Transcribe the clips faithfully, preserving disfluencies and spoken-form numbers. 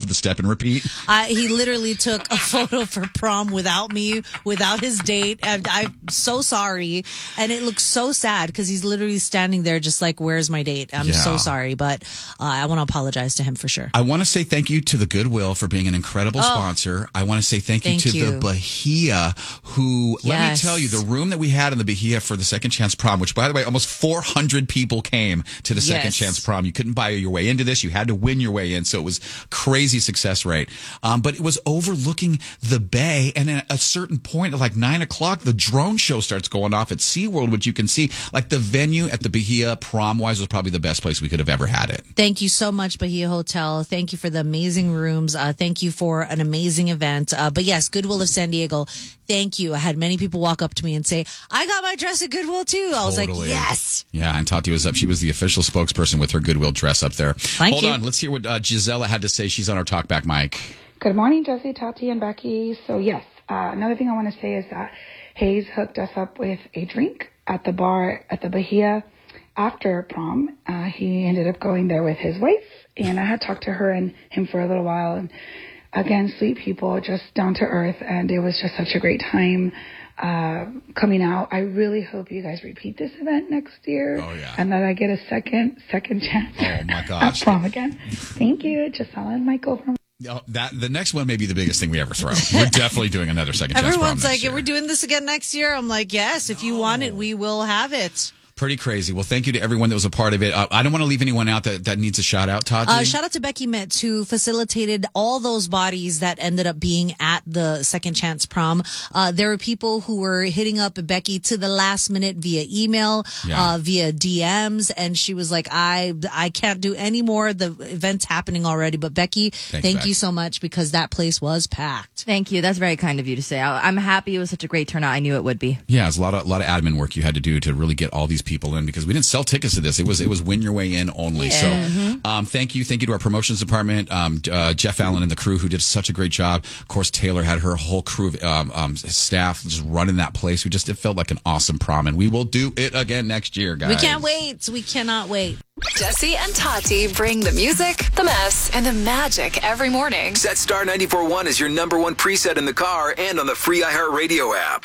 the step and repeat? Uh, he literally took a photo for prom without me, without his date. And I'm so sorry. And it looks so sad because he's literally standing there just like, where's my date? I'm Yeah. so sorry. But uh, I want to apologize to him for sure. I want to say thank you to the Goodwill for being an incredible Oh. sponsor. I want to say thank you Thank to you. the Bahia, who, let me Yes. tell you, the room that we had in the Bahia for the Second Chance Prom, which, by the way, almost four hundred people came to the Second Yes. Chance Prom. You couldn't buy your way into this. You had to win your way in. So it was crazy success rate. Um, but it was overlooking the bay. And at a certain point, at like nine o'clock, the drone show starts going off at SeaWorld, which you can see. Like the venue at the Bahia prom-wise was probably the best place we could have ever had it. Thank you so much, Bahia Hotel. Thank you for the amazing rooms. Uh, thank you for an amazing event. Uh, but yes, Goodwill of San Diego, thank you. I had many people walk up to me and say, I got my dress at Goodwill too. I was Totally. like, yes. Yeah, and Tati was up. She was the official spokesperson with her Goodwill dress up there. Thank Hold you. on. Let's hear what uh, Gisela had to say. She's on our talkback mic. Good morning, Jesse, Tati, and Becky. So, yes, uh, another thing I want to say is that Hayes hooked us up with a drink at the bar at the Bahia after prom. Uh, he ended up going there with his wife, and I had talked to her and him for a little while. And again, sweet people, just down to earth, and it was just such a great time uh, coming out. I really hope you guys repeat this event next year. Oh, yeah. And that I get a second, second chance Oh, my at gosh. prom again. Thank you, Gisela and Michael from Oh, that the next one may be the biggest thing we ever throw. We're definitely doing another Second Chance Prom Everyone's next like, year. we're doing this again next year. I'm like, yes, if you want it, we will have it. Pretty crazy. Well, thank you to everyone that was a part of it. Uh, I don't want to leave anyone out that, that needs a shout out, Tati. Uh, shout out to Becky Mitz, who facilitated all those bodies that ended up being at the Second Chance Prom. Uh, there were people who were hitting up Becky to the last minute via email, Yeah. uh, via D Ms, and she was like, I I can't do any more. The event's happening already. But Becky, Thanks, thank Beck. you so much because that place was packed. Thank you. That's very kind of you to say. I, I'm happy it was such a great turnout. I knew it would be. Yeah, it's a lot of a lot of admin work you had to do to really get all these people in because we didn't sell tickets to this. It was it was win your way in only. So, um, thank you, thank you to our promotions department, um, uh, Jeff Allen and the crew who did such a great job. Of course, Taylor had her whole crew of um, um, staff just running that place. We just it felt like an awesome prom, and we will do it again next year, guys. We can't wait. We cannot wait. Jesse and Tati bring the music, the mess, and the magic every morning. Set Star ninety-four point one is your number one preset in the car and on the free iHeartRadio app.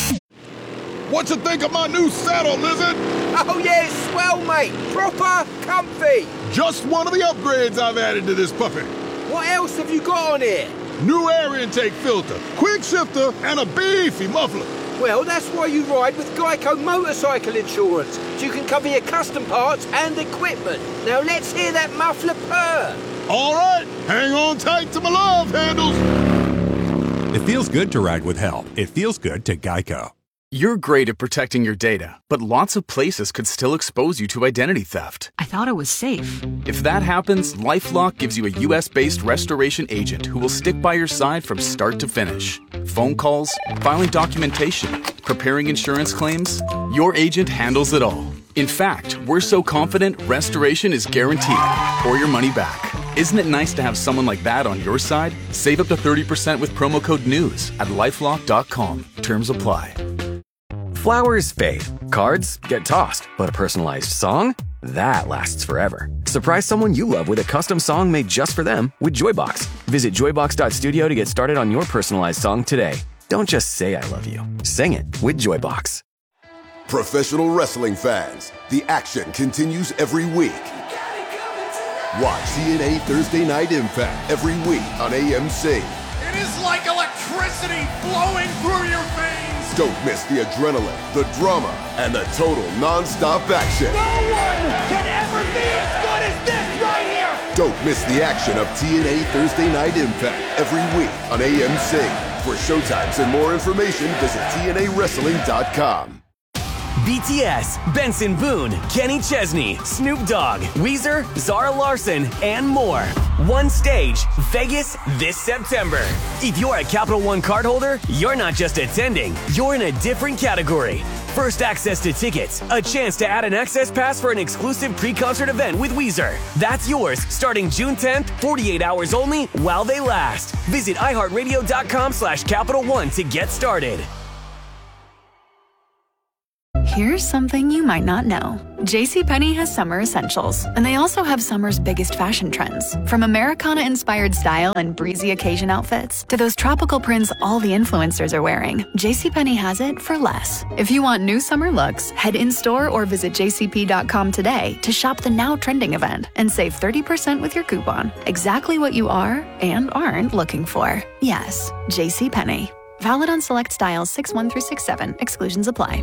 What you think of my new saddle, Lizard? Oh, yeah, it's swell, mate. Proper comfy. Just one of the upgrades I've added to this puppy. What else have you got on here? New air intake filter, quick shifter, and a beefy muffler. Well, that's why you ride with Geico Motorcycle Insurance. So you can cover your custom parts and equipment. Now let's hear that muffler purr. All right, hang on tight to my love handles. It feels good to ride with help. It feels good to Geico. You're great at protecting your data, but lots of places could still expose you to identity theft. I thought it was safe. If that happens, LifeLock gives you a U S-based restoration agent who will stick by your side from start to finish. Phone calls, filing documentation, preparing insurance claims, your agent handles it all. In fact, we're so confident restoration is guaranteed or your money back. Isn't it nice to have someone like that on your side? Save up to thirty percent with promo code NEWS at lifelock dot com. Terms apply. Flowers fade, cards get tossed, but a personalized song? That lasts forever. Surprise someone you love with a custom song made just for them with Joybox. Visit joybox dot studio to get started on your personalized song today. Don't just say I love you. Sing it with Joybox. Professional wrestling fans, the action continues every week. Watch T N A Thursday Night Impact every week on A M C. It is like electricity flowing through your veins. Don't miss the adrenaline, the drama, and the total non-stop action. No one can ever be as good as this right here. Don't miss the action of T N A Thursday Night Impact every week on A M C. For showtimes and more information, visit T N A wrestling dot com. B T S, Benson Boone, Kenny Chesney, Snoop Dogg, Weezer, Zara Larson, and more. One stage, Vegas this September. If you're a Capital One cardholder, you're not just attending, you're in a different category. First access to tickets, a chance to add an access pass for an exclusive pre-concert event with Weezer. That's yours starting June tenth, forty-eight hours only while they last. Visit iHeartRadio dot com slash Capital One to get started. Here's something you might not know. JCPenney has summer essentials, and they also have summer's biggest fashion trends. From Americana-inspired style and breezy occasion outfits to those tropical prints all the influencers are wearing, JCPenney has it for less. If you want new summer looks, head in-store or visit j c p dot com today to shop the now trending event and save thirty percent with your coupon. Exactly what you are and aren't looking for. Yes, JCPenney. Valid on select styles six one through six seven. Exclusions apply.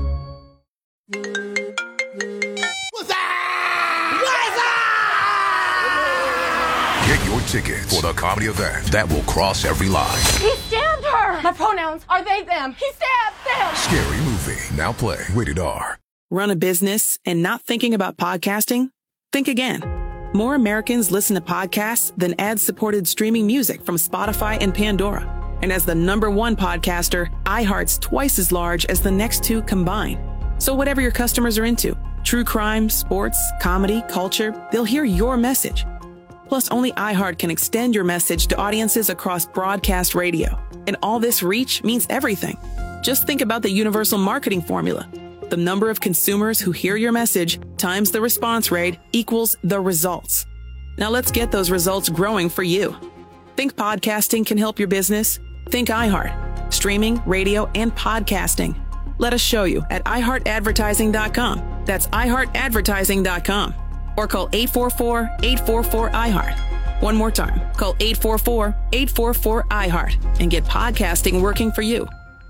Get your tickets for the comedy event that will cross every line. He stabbed her! My pronouns are they, them. He stabbed them! Scary movie. Now play. Rated R. Run a business and not thinking about podcasting? Think again. More Americans listen to podcasts than ad-supported streaming music from Spotify and Pandora. And as the number one podcaster, iHeart's twice as large as the next two combined. So whatever your customers are into, true crime, sports, comedy, culture, they'll hear your message. Plus, only iHeart can extend your message to audiences across broadcast radio. And all this reach means everything. Just think about the universal marketing formula. The number of consumers who hear your message times the response rate equals the results. Now let's get those results growing for you. Think podcasting can help your business? Think iHeart. Streaming, radio, and podcasting. Let us show you at i heart advertising dot com. That's i heart advertising dot com. Or call eight four four, eight four four, I heart. One more time. Call eight four four, eight four four, I heart and get podcasting working for you.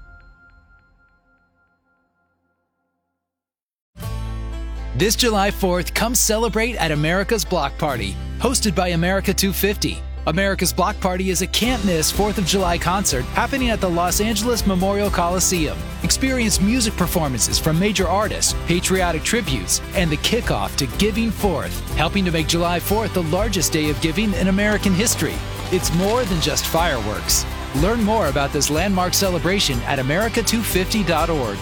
This July fourth, come celebrate at America's Block Party, hosted by America two fifty. America's Block Party is a can't-miss fourth of July concert happening at the Los Angeles Memorial Coliseum. Experience music performances from major artists, patriotic tributes, and the kickoff to Giving Fourth, helping to make July fourth the largest day of giving in American history. It's more than just fireworks. Learn more about this landmark celebration at america two fifty dot org.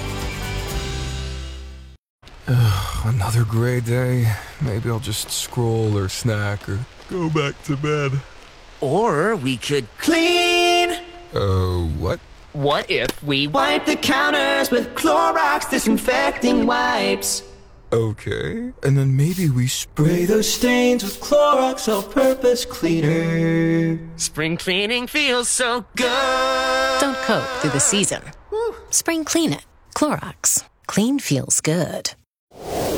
Another gray day. Maybe I'll just scroll or snack or go back to bed. Or we could clean. Uh, what? What if we wipe the counters with Clorox disinfecting wipes? Okay, and then maybe we spray Spray those stains with Clorox all-purpose cleaner. Spring cleaning feels so good. Don't cope through the season. Spring clean it. Clorox. Clean feels good.